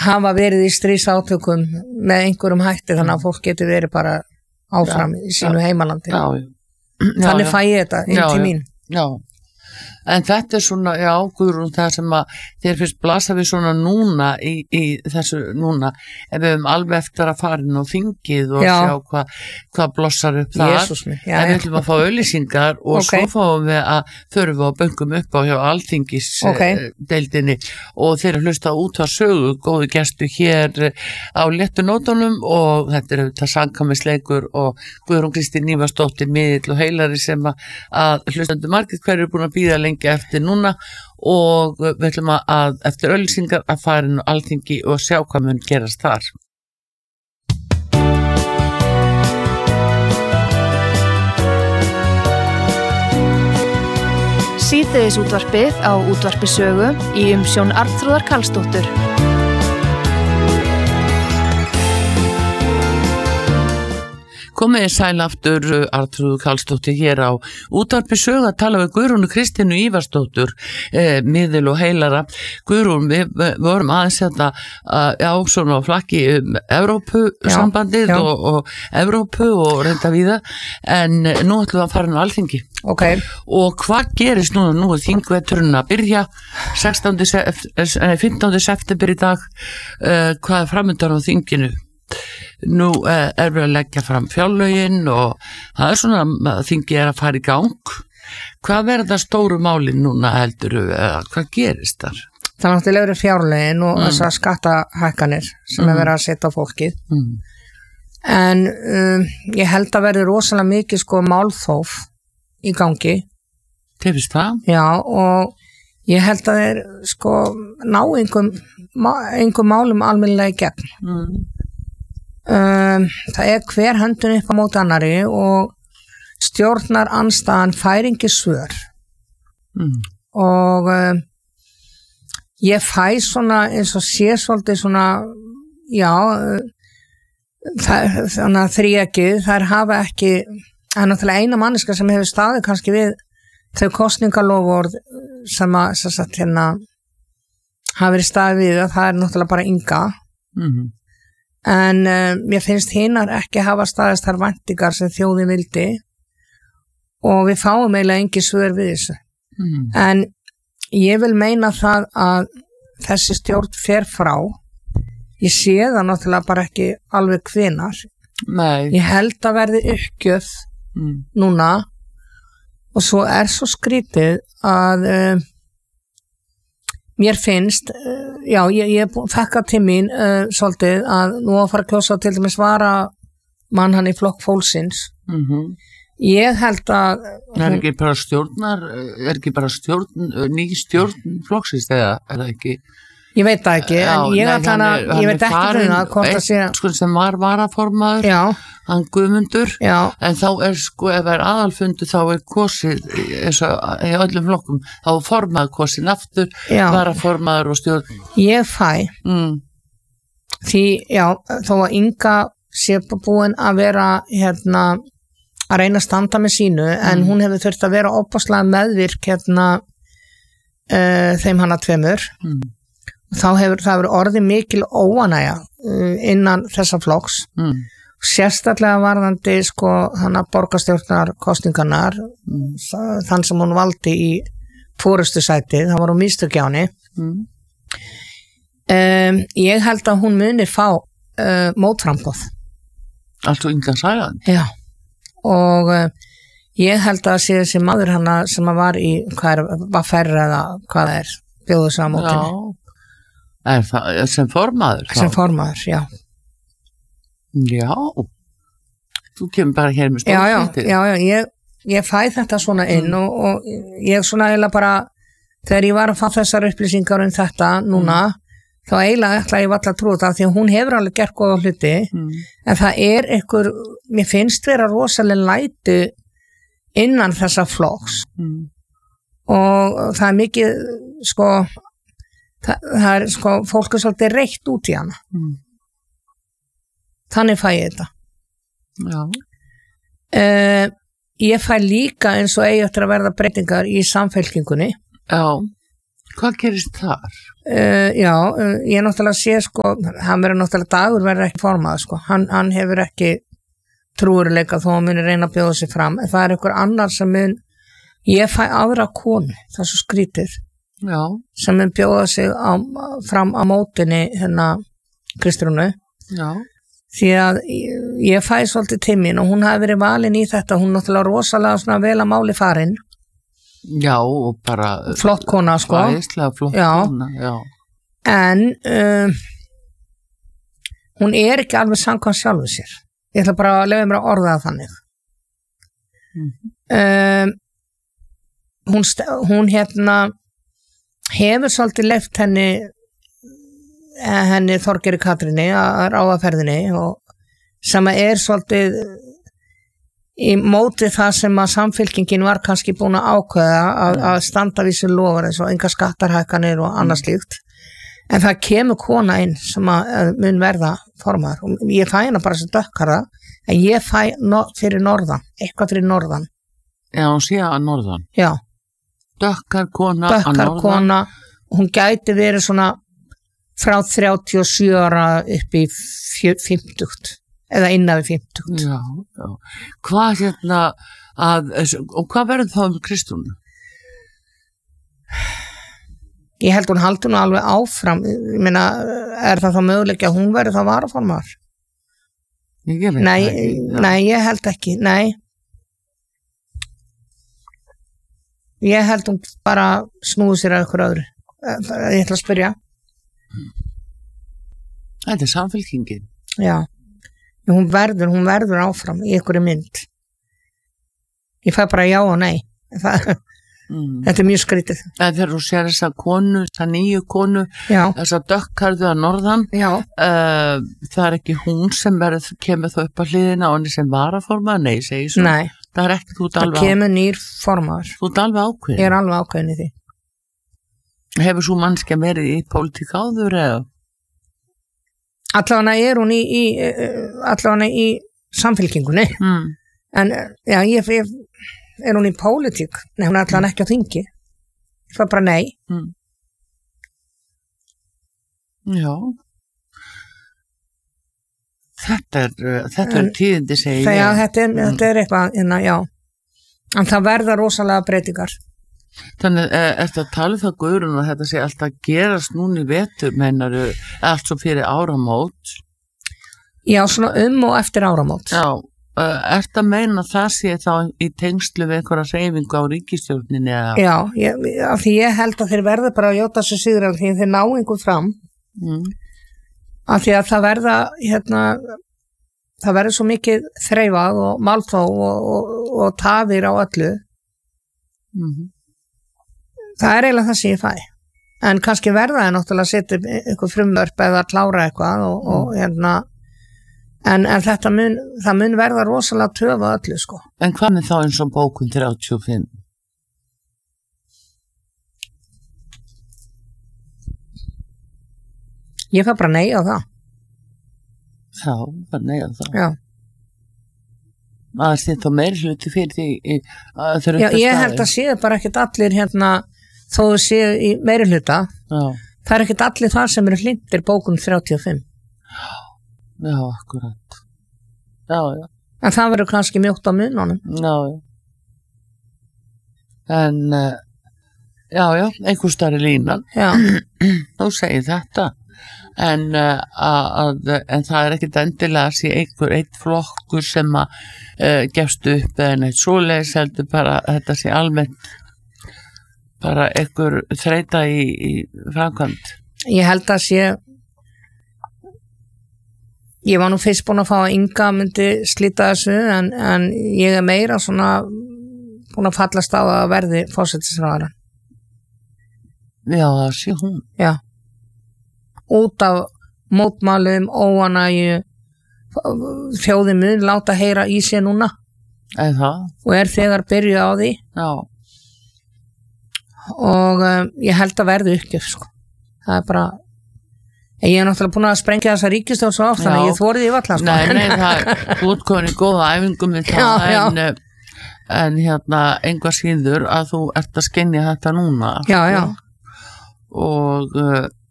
hafa verið í stríðsátökum með einhverjum hætti þannig að fólk getur verið bara áfram í sínu heimalandi. Þannig fæ ég þetta inn til mín. Já. En þetta svona, Guðrún, það sem að þér fyrst blasa við svona núna í þessu núna, ef við höfum alveg eftir að fara inn á þingið og sjá hvað blossar upp þar. En við ætlum að fá auglýsingar og svo fáum við að þurfum við að böngum upp á hjá Alþingis deildinni og þeir að hlusta út að sögu, góðu gestu hér á léttu nótunum og þetta þetta samkvæmisleikur og Guðrún Kristín Ívarsdóttir miðill og heilari sem að hlustandu margir hverju búin að bíða lengi eftir núna og við ætlum að eftir auglýsingar að fara inn á Alþingi og sjá hvað mun gerast þar. Síðdegisútvarpið á Útvarpi Sögu í umsjón Arnþrúðar Karlsdóttur. Komið sæl aftur, Arnþrúður Karlsdóttir hér á Útvarpi Sögu að tala við Guðrúnu Kristínu Ívarsdóttur, miðil og heilara. Guðrún, við vorum aðeins þetta svona á flakki Evrópusambandið og Evrópu og reynda víða, en nú ætlum við að fara inn á Alþingi. Og hvað gerist núna? Nú þingveturinn að byrja 15. september í dag, hvað er framundan á þinginu? Nú við að leggja fram fjárlögin og það svona að þingið að fara í gang. Hvað verða stóru málin núna heldur hvað gerist þar? Það náttúrulega eru fjárlögin og þessar skattahækkanir sem verið að setja á fólkið. En ég held að verði rosalega mikið málþóf í gangi. Þið finnst það? Já, og ég held að þeir ná einhver málum almennilega í gegn. Það hver höndun upp á móti annarri og stjórnar andstaðan fær ekki svör og ég fæ svona eins og sé svolítið svona þannig að þríekið þær hafa ekki, það er náttúrulega eina manneska sem hefur staðið kannski við þau kosningalofvörð sem að hafa verið staðið við það er náttúrulega bara Inga en mér finnst hinar ekki hafa staðist þær væntingar sem þjóðin vildi og við fáum eiginlega engin svör við þessu. En ég vil meina það að þessi stjórn fer frá. Ég sé það náttúrulega bara ekki alveg hvenær. Ég held að verði uppgjöf núna og svo svo skrítið að mér finnst, ég fekk að til mín svolítið að nú að fara að kjósa til dæmis varamann hann í Flokk fólksins. Ég held að er ekki bara ný stjórn flokksins eða er það ekki? Ég veit það ekki, en ég veit ekki fyrir það hvort það sé sem var varaformaður, hann Guðmundur, en þá ef aðalfundur þá kosið í öllum flokkum, þá formaður kosin aftur, varaformaður og stjórn. Ég fæ því, þó að Inga sé búin að vera að reyna að standa með sínu, en hún hefur þurft að vera opaslega meðvirk þeim hana tveimur. Þá hefur orðið mikil óánægja innan þessa flokks sérstaklega varðandi hana borgarstjórnar kosningarnar þann sem hún valdi í forustu sætið, það voru mistök hjá henni. Ég held að hún muni fá mótframboð. Alltaf Inga Sæland? Já, og ég held að sé þessi maður hana sem var í var færri eða hvað það bjóðu sig á mótinu. Er það sem formaður? Sem formaður, já. Já, þú kemur bara hér með stórfréttir. Já, ég fæ þetta svona inn og ég svona eiginlega bara, þegar ég var að fá þessar upplýsingar þetta núna, þá eiginlega ætla ég valla að trúa það, því að hún hefur alveg gert góða hluti, en það einhver, mér finnst vera rosalega læti innan þessa flokks og það er mikið, það er fólk svolítið reitt út í hana. Þannig fæ ég þetta. Ég fæ líka eins og eigi eftir að verða breytingar í samfélkingunni. Hvað gerist þar? Ég náttúrulega sé sko, hann verður náttúrulega dagur verður ekki formað sko, hann hefur ekki trúurleika þó hann muni reyna að bjóða sig fram, en það er einhver annar sem ég fæ aðra konu, það er svo skrítið, sem mun bjóða sig fram á mótinni hérna Kristrúnu, því að ég fæ svolítið tímin og hún hafi verið valin í þetta, hún náttúrulega rosalega svona vel að máli farin. Já, og bara flott kona sko, flott kona, já. En hún er ekki alveg samkvæmt sjálfu sér, ég ætla bara að leyfa mér að orða það þannig. Hún hérna hefur svolítið leyft henni Þorgeiri Katríni að ráða ferðinni og sem er svolítið í móti það sem að samfylkingin var kannski búin að ákveða að standa við sér lofar eins og enga skattarhækkanir og annað slíkt, en það kemur kona inn sem að mun verða formaður og ég fæ hana bara sem dökkarða, en ég fæ fyrir norðan, eitthvað fyrir norðan. Já, hún sé að norðan. Já. Dökkar kona, hún gæti verið svona frá 37 ára upp í 50 eða innan við 50. Já. Hvað hérna og hvað verður þá Kristrúnu? Ég held hún haldi nú alveg áfram, ég meina, er það þá möguleiki að hún verður það varaformaður? Nei, ég held ekki, nei. Ég held hún bara snúi sér að ykkur öðru. Ég ætla að spyrja. Þetta er samfylkingin. Já. Hún verður áfram í einhverju mynd. Ég fæ bara já og nei. Þetta er mjög skrítið. Þegar þú sér þessa konu, þessa nýju konu, þessa dökkarðu að norðan, það er ekki hún sem kemur þó upp á hliðina og henni sem varaformaður, nei, segi svo. Nei, það er ekki, það kemur nýr formaður. Þú ert alveg ákveðin? Ég er alveg ákveðin í því. Hefur svo mannskja verið í pólitík áður eða? Allavega er hún í samfylkingunni, en já, er hún í pólitík? Nei, hún er allavega ekki á þingi. Ég fæ bara nei. Já. Þetta er tíðindi, segi ég. Já, þetta er eitthvað, já. En það verða rosalega breytingar. Þannig, ertu að tala það Guðrún og þetta sé alltaf gerast núna í vetur, meinaru, allt svo fyrir áramót? Já, svona og eftir áramót. Já, ertu að meina það sé þá í tengslu við einhverja hreyfingu á ríkisstjórninni eða? Já, af því ég held að þeir verða bara að jóta svo síður því þeir ná einhver fram. Af því að það verður svo mikið þreifað og málþó og tafir á öllu. Það er eiginlega það sem ég fæ, en kannski verða það náttúrulega að setja eitthvað frumvörp eða að klára eitthvað og en það mun verða rosalega töfa öllu sko. En hvað með þá eins og bókun 35? Ég fæ bara nei á það. Já, bara nei á það. Já. Það sé þá meiri hluti fyrir því Já, ég held að séu bara ekkert allir þó þú séu í meiri hluta. Já. Það er ekkert allir þar sem eru hlindir bókun 35. Já, akkurat. Já. En það verður kannski mjótt á mununum. Já. En einhver starri línan. Já. Þú segir þetta. En það er ekkert endilega að sé eitt flokkur sem að gefst upp eða neitt svoleiðis, heldur bara þetta sé almennt bara einhver þreita í framkvæmd. Ég held að ég var nú fyrst búin að fá að Inga myndi slíta þessu en ég er meira svona búin að fallast á að verði forsætisráðherra. Já, það sé hún. Já. Út af mótmælum, óánægju, þjóðin mun láta heyra í sig núna. Eða? Og er þegar byrjuð á því. Já. Og ég held að verði uppgjöf, sko. Það er bara, ég er náttúrulega búin að sprengja þessa ríkisstjórn svo oft, þannig að ég þorði í valla, sko. Nei, það er útkomin í góða æfingum með það, en einhvað síður að þú ert að skynja þetta núna. Já. og